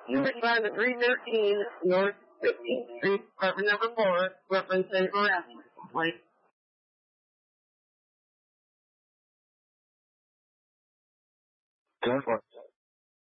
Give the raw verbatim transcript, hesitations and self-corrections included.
Unit five at three thirteen North fifteenth Street, apartment number four, reference and harassment complaint. ten four.